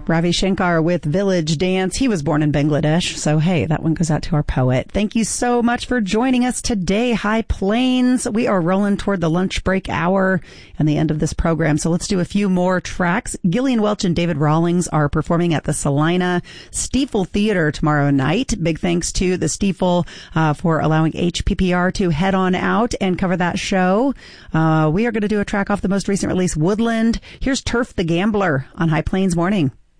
Ravi Shankar with Village Dance. He was born in Bangladesh, so hey, that one goes out to our poet. Thank you so much for joining us today, High Plains. We are rolling toward the lunch break hour and the end of this program, so let's do a few more tracks. Gillian Welch and David Rawlings are performing at the Salina Stiefel Theater tomorrow night. Big thanks to the Stiefel for allowing HPPR to head on out and cover that show. We are going to do a track off the most recent release, Woodland. Here's Turf the Gambler on High Plains Morning.